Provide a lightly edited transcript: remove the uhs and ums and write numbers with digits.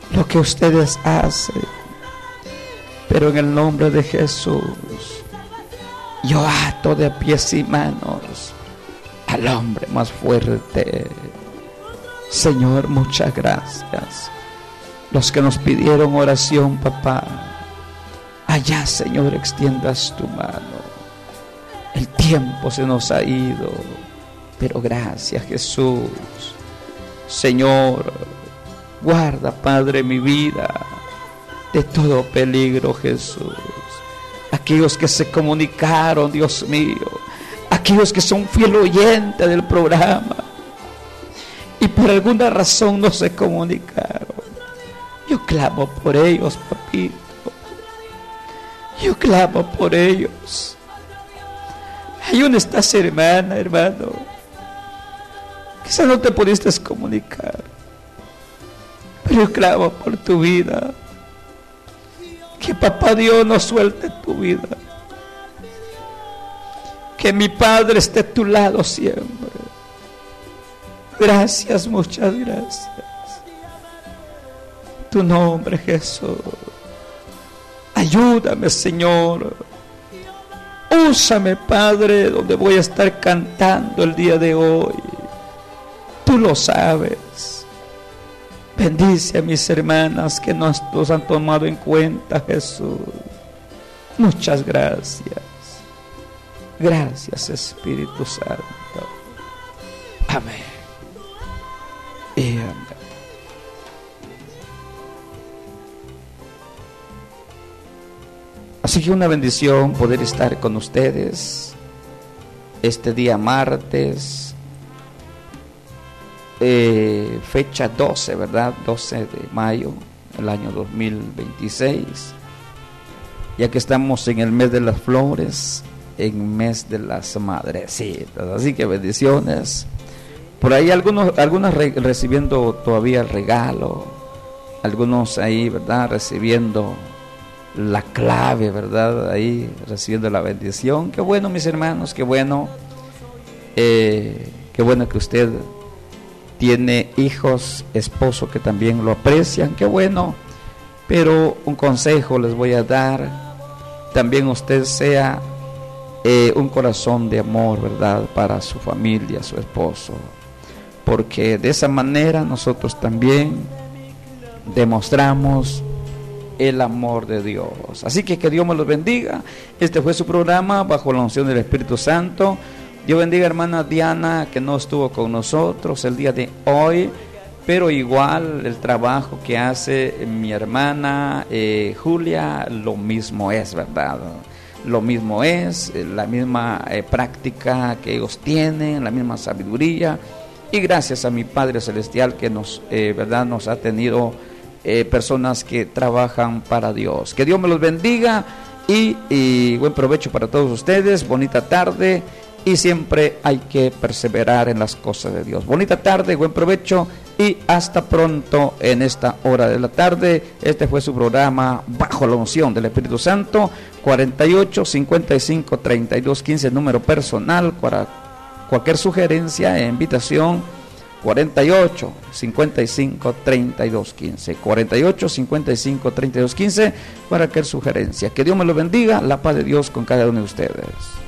lo que ustedes hacen, pero en el nombre de Jesús yo ato de pies y manos al hombre más fuerte. Señor, muchas gracias. Los que nos pidieron oración, papá, allá, Señor, extiendas tu mano. El tiempo se nos ha ido, pero gracias, Jesús. Señor, guarda, Padre, mi vida de todo peligro, Jesús. Aquellos que se comunicaron, Dios mío, aquellos que son fiel oyente del programa y por alguna razón no se comunicaron, yo clamo por ellos, papito. Yo clamo por ellos. Ahí donde estás, hermana, hermano, quizás no te pudiste comunicar, pero yo clamo por tu vida. Que papá Dios no suelte tu vida. Que mi Padre esté a tu lado siempre. Gracias, muchas gracias. Tu nombre, Jesús. Ayúdame, Señor. Úsame, Padre, donde voy a estar cantando el día de hoy. Tú lo sabes. Bendice a mis hermanas que nos han tomado en cuenta, Jesús. Muchas gracias. Gracias, Espíritu Santo. Amén. Y amén. Así que una bendición poder estar con ustedes este día martes, fecha 12, ¿verdad? 12 de mayo del año 2026. Ya que estamos en el mes de las flores, en mes de las madrecitas. Así que bendiciones. Por ahí algunas recibiendo todavía el regalo, algunos ahí, ¿verdad? Recibiendo la clave, ¿verdad? Ahí recibiendo la bendición. Qué bueno, mis hermanos, qué bueno que usted tiene hijos, esposo que también lo aprecian, qué bueno. Pero un consejo les voy a dar: también usted sea un corazón de amor, ¿verdad? Para su familia, su esposo, porque de esa manera nosotros también demostramos el amor de Dios. Así que Dios me los bendiga. Este fue su programa Bajo la Unción del Espíritu Santo. Dios bendiga a hermana Diana, que no estuvo con nosotros el día de hoy, pero igual el trabajo que hace mi hermana Julia, lo mismo es, ¿verdad? Lo mismo es, la misma práctica que ellos tienen, la misma sabiduría. Y gracias a mi Padre Celestial que ¿verdad? Nos ha tenido personas que trabajan para Dios. Que Dios me los bendiga y buen provecho para todos ustedes. Bonita tarde. Y siempre hay que perseverar en las cosas de Dios. Bonita tarde, buen provecho y hasta pronto en esta hora de la tarde. Este fue su programa Bajo la Unción del Espíritu Santo. 48 55 32 15, número personal para cualquier sugerencia e invitación. 48 55 32 15, 48 55 32 15 para cualquier sugerencia. Que Dios me lo bendiga. La paz de Dios con cada uno de ustedes.